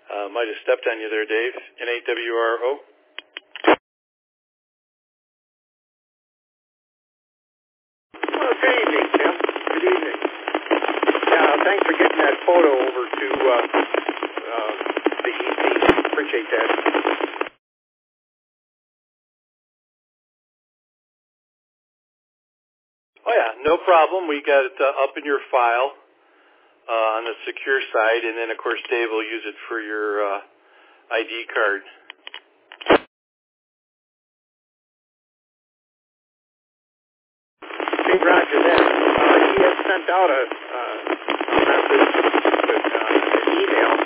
Might have stepped on you there, Dave. N-A-W-R-O. Well, good evening, Tim. Good evening. Thanks for getting that photo over to the EC. Appreciate that. Oh, yeah, no problem. We got it up in your file on the secure side, and then, of course, Dave will use it for your ID card. Hey, Roger that. He had sent out a message with an email